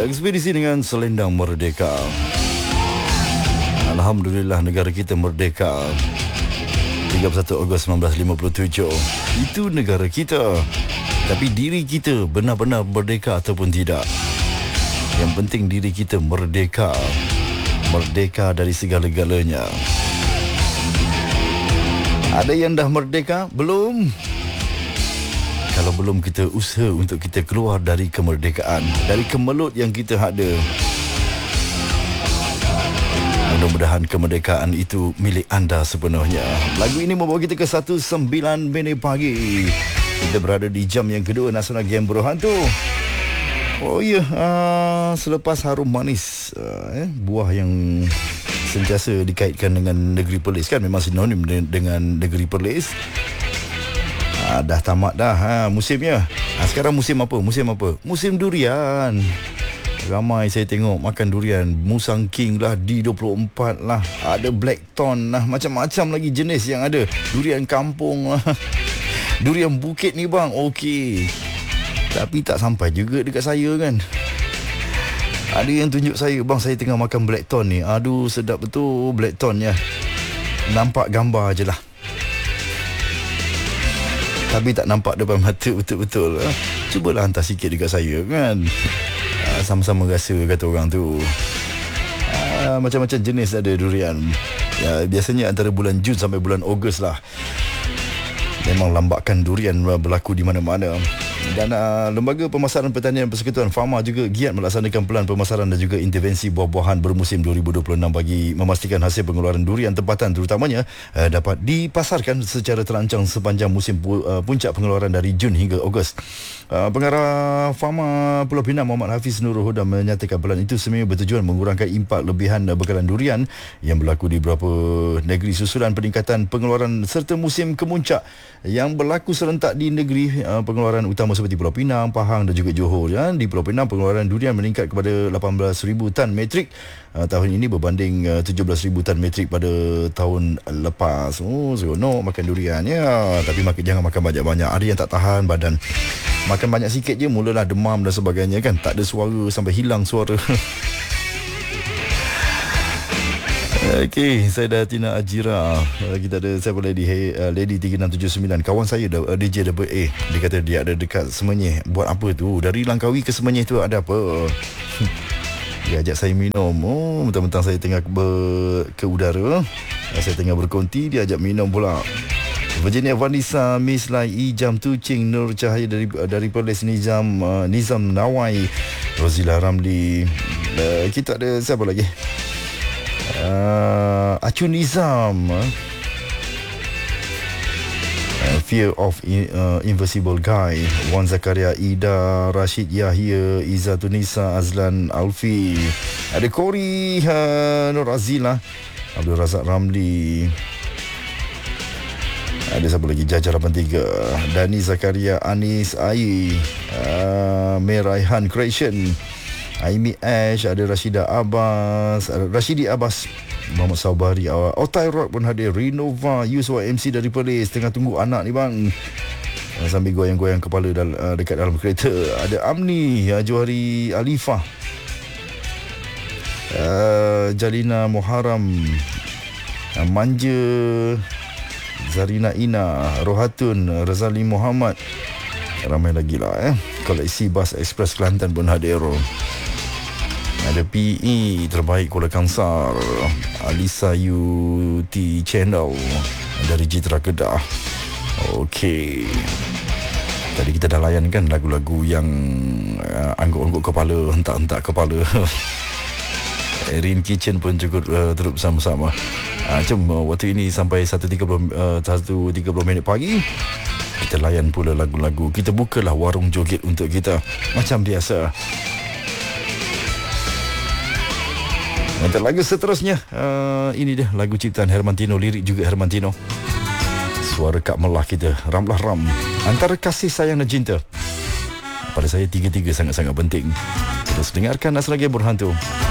Ekspedisi dengan selendang merdeka. Alhamdulillah negara kita merdeka. 31 Ogos 1957. Itu negara kita. Tapi diri kita benar-benar merdeka ataupun tidak? Yang penting diri kita merdeka. Merdeka dari segala-galanya. Ada yang dah merdeka? Belum? Kalau belum, kita usaha untuk kita keluar dari kemerdekaan, dari kemelut yang kita ada. Mudah-mudahan kemerdekaan itu milik anda sepenuhnya. Lagu ini membawa kita ke 19 minit pagi. Kita berada di jam yang kedua Nasional Game Berhantu. Oh ya, selepas harum manis, buah yang sentiasa dikaitkan dengan negeri Perlis, kan memang sinonim dengan negeri Perlis. Dah tamat dah musimnya. Sekarang musim apa? Musim durian. Ramai saya tengok makan durian. Musang King lah, D24 lah, ada Blackthorn lah, macam-macam lagi jenis yang ada. Durian kampung lah, durian bukit ni bang, okey. Tapi tak sampai juga dekat saya kan. Ada yang tunjuk saya, bang saya tengah makan Blackthorn ni. Aduh sedap betul Blackthorn ya. Nampak gambar je lah, tapi tak nampak depan mata betul-betul. Cubalah hantar sikit dekat saya kan. Sama-sama rasa kata orang tu. Macam-macam jenis ada durian. Biasanya antara bulan Jun sampai bulan Ogos lah. Memang lambakan durian berlaku di mana-mana. Dan Lembaga Pemasaran Pertanian Persekutuan Fama juga giat melaksanakan pelan pemasaran dan juga intervensi buah-buahan bermusim 2026 bagi memastikan hasil pengeluaran durian tempatan terutamanya dapat dipasarkan secara terancang sepanjang musim puncak pengeluaran dari Jun hingga Ogos. Pengarah Fama Pulau Pinang Muhammad Hafiz Nurul Huda menyatakan pelan itu semestinya bertujuan mengurangkan impak lebihan bekalan durian yang berlaku di beberapa negeri susulan peningkatan pengeluaran serta musim kemuncak yang berlaku serentak di negeri pengeluaran utama seperti Pulau Pinang, Pahang dan juga Johor. Di Pulau Pinang pengeluaran durian meningkat kepada 18,000 tan metrik tahun ini berbanding 17,000 tan metrik pada tahun lepas. Seronok makan durian ya. Tapi jangan makan banyak-banyak. Ada yang tak tahan badan. Makan banyak sikit je mulalah demam dan sebagainya kan. Tak ada suara sampai hilang suara. Okey, saya dah Tina Ajira. Kita ada siapa lady Lady 3679. Kawan saya DJ Double A. Dia kata dia ada dekat Semenyih. Buat apa tu? Dari Langkawi ke Semenyih tu ada apa? Dia ajak saya minum. Mentang-mentang saya tengah ke udara, saya tengah berkonti, dia ajak minum pula. Virginia Vanessa, Miss Lai Ijam Tucing, Nur Cahaya dari Perlis, Nizam Nawai, Rozila Ramli. Kita ada siapa lagi? Acu Nizam, Fear of Invisible Guy, Wan Zakaria, Ida, Rashid Yahya, Iza Tunisa, Azlan Alfi, ada Kori, Nur Azila, Abdul Razak Ramli, ada siapa lagi? Jaja 83, Dani Zakaria, Anis Ai, Meraihan Creation, Aimi Ash, ada Rashidi Abbas, Muhammad Saubari, Otai Rock pun hadir, Renova, Yusuf MC dari Perlis, tengah tunggu anak ni bang, sambil goyang-goyang kepala dekat dalam kereta. Ada Amni, Johari Alifah, Jalina Muharram, Manja, Zarina Ina, Rohatun, Razali Muhammad, ramai lagi lah Koleksi Bas Express Kelantan pun hadir. Ada PE Terbaik Kuala Kangsar, Alisa UT Channel dari Jitra Kedah. Okey, tadi kita dah layan kan lagu-lagu yang angguk-angguk kepala, hentak-hentak kepala. Erin Kitchen pun cukup turut bersama-sama. Jom waktu ini sampai 1.30 minit pagi, kita layan pula lagu-lagu. Kita bukalah warung joget untuk kita macam biasa. Untuk lagu seterusnya, ini dia lagu ciptaan Hermantino, lirik juga Hermantino. Suara Kak Melah kita, Ramlah Ram. Antara kasih sayang dan cinta, pada saya tiga-tiga sangat-sangat penting. Terus dengarkan Nasional Game Berhantu.